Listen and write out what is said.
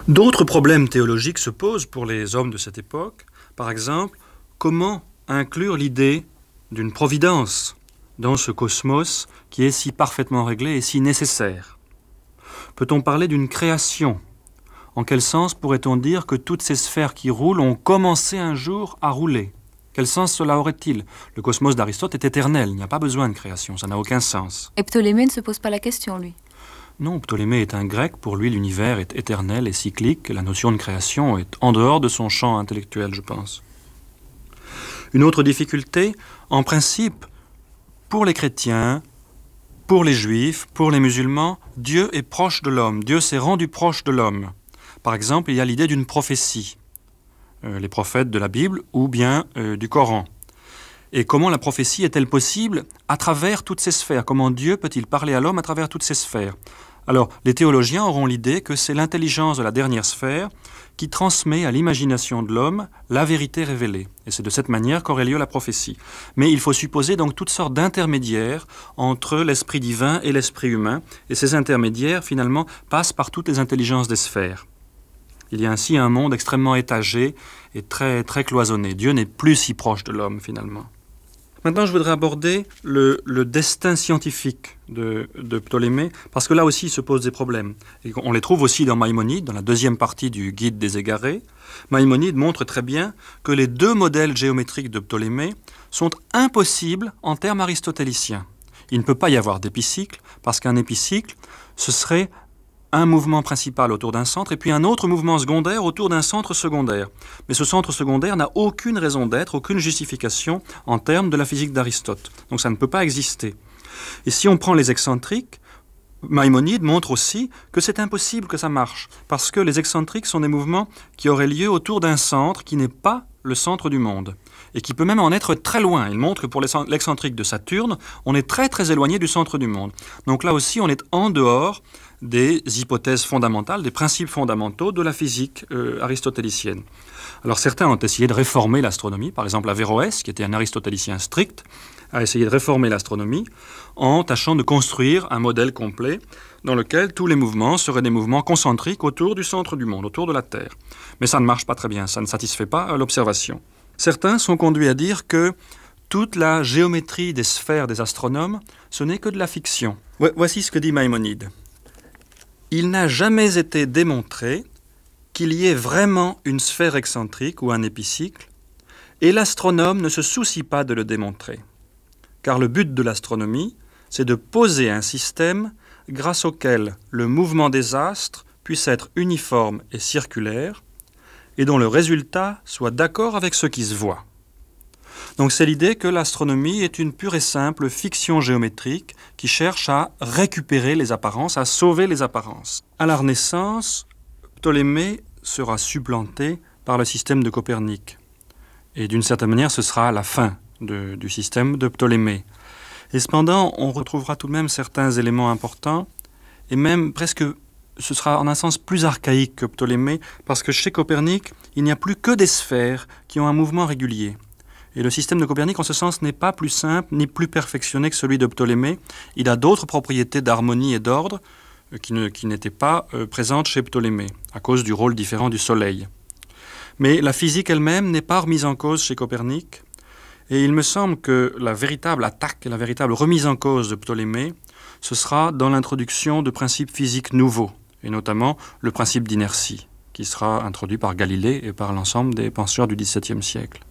D'autres problèmes théologiques se posent pour les hommes de cette époque. Par exemple, comment inclure l'idée d'une providence dans ce cosmos qui est si parfaitement réglé et si nécessaire? Peut-on parler d'une création? En quel sens pourrait-on dire que toutes ces sphères qui roulent ont commencé un jour à rouler? Quel sens cela aurait-il? Le cosmos d'Aristote est éternel, il n'y a pas besoin de création, ça n'a aucun sens. Et Ptolémée ne se pose pas la question, lui. Non, Ptolémée est un grec, pour lui l'univers est éternel et cyclique, la notion de création est en dehors de son champ intellectuel, je pense. Une autre difficulté, en principe, pour les chrétiens, pour les juifs, pour les musulmans, Dieu est proche de l'homme, Dieu s'est rendu proche de l'homme. Par exemple, il y a l'idée d'une prophétie, les prophètes de la Bible ou bien du Coran. Et comment la prophétie est-elle possible à travers toutes ces sphères? Comment Dieu peut-il parler à l'homme à travers toutes ces sphères? Alors, les théologiens auront l'idée que c'est l'intelligence de la dernière sphère qui transmet à l'imagination de l'homme la vérité révélée. Et c'est de cette manière qu'aurait lieu la prophétie. Mais il faut supposer donc toutes sortes d'intermédiaires entre l'esprit divin et l'esprit humain. Et ces intermédiaires, finalement, passent par toutes les intelligences des sphères. Il y a ainsi un monde extrêmement étagé et très, très cloisonné. Dieu n'est plus si proche de l'homme, finalement. Maintenant, je voudrais aborder le destin scientifique de Ptolémée, parce que là aussi, il se pose des problèmes. Et on les trouve aussi dans Maïmonide, dans la deuxième partie du Guide des égarés. Maïmonide montre très bien que les deux modèles géométriques de Ptolémée sont impossibles en termes aristotéliciens. Il ne peut pas y avoir d'épicycle, parce qu'un épicycle, ce serait un mouvement principal autour d'un centre et puis un autre mouvement secondaire autour d'un centre secondaire. Mais ce centre secondaire n'a aucune raison d'être, aucune justification en termes de la physique d'Aristote. Donc ça ne peut pas exister. Et si on prend les excentriques, Maïmonide montre aussi que c'est impossible que ça marche, parce que les excentriques sont des mouvements qui auraient lieu autour d'un centre qui n'est pas le centre du monde, et qui peut même en être très loin. Il montre que pour l'excentrique de Saturne, on est très très éloigné du centre du monde. Donc là aussi, on est en dehors des hypothèses fondamentales, des principes fondamentaux de la physique aristotélicienne. Alors certains ont essayé de réformer l'astronomie, par exemple Averroès, qui était un aristotélicien strict, a essayé de réformer l'astronomie en tâchant de construire un modèle complet dans lequel tous les mouvements seraient des mouvements concentriques autour du centre du monde, autour de la Terre. Mais ça ne marche pas très bien, ça ne satisfait pas l'observation. Certains sont conduits à dire que toute la géométrie des sphères des astronomes, ce n'est que de la fiction. Voici ce que dit Maïmonide. Il n'a jamais été démontré qu'il y ait vraiment une sphère excentrique ou un épicycle, et l'astronome ne se soucie pas de le démontrer. Car le but de l'astronomie, c'est de poser un système grâce auquel le mouvement des astres puisse être uniforme et circulaire, et dont le résultat soit d'accord avec ce qui se voit. Donc c'est l'idée que l'astronomie est une pure et simple fiction géométrique qui cherche à récupérer les apparences, à sauver les apparences. À la Renaissance, Ptolémée sera supplanté par le système de Copernic. Et d'une certaine manière, ce sera la fin du système de Ptolémée. Et cependant, on retrouvera tout de même certains éléments importants, et même presque, ce sera en un sens plus archaïque que Ptolémée, parce que chez Copernic, il n'y a plus que des sphères qui ont un mouvement régulier. Et le système de Copernic, en ce sens, n'est pas plus simple ni plus perfectionné que celui de Ptolémée. Il a d'autres propriétés d'harmonie et d'ordre qui n'étaient pas présentes chez Ptolémée, à cause du rôle différent du Soleil. Mais la physique elle-même n'est pas remise en cause chez Copernic. Et il me semble que la véritable attaque et la véritable remise en cause de Ptolémée, ce sera dans l'introduction de principes physiques nouveaux, et notamment le principe d'inertie, qui sera introduit par Galilée et par l'ensemble des penseurs du XVIIe siècle.